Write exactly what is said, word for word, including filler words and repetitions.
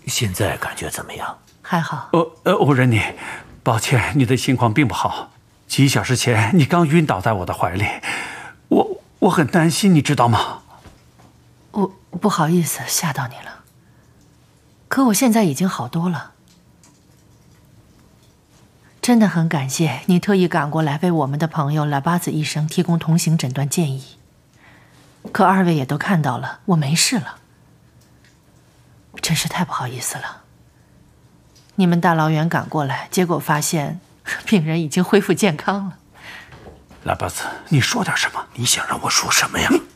现在感觉怎么样？ 还好。 呃呃，欧仁妮，抱歉，你的情况并不好。几小时前你刚晕倒在我的怀里，我我很担心，你知道吗？ 我不好意思吓到你了，可我现在已经好多了。真的很感谢你特意赶过来为我们的朋友拉巴子医生提供同行诊断建议。可二位也都看到了，我没事了，真是太不好意思了。你们大老远赶过来，结果发现病人已经恢复健康了。 拉巴子，你说点什么？ 你想让我说什么呀？